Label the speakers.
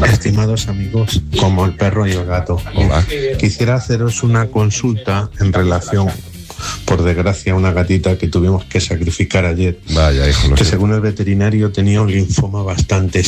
Speaker 1: Estimados amigos, como el perro y el gato,
Speaker 2: Hola.
Speaker 1: quisiera haceros una consulta en relación, por desgracia, a una gatita que tuvimos que sacrificar ayer,
Speaker 2: Vaya, hijo, lo
Speaker 1: que
Speaker 2: siento.
Speaker 1: según el veterinario tenía un linfoma bastante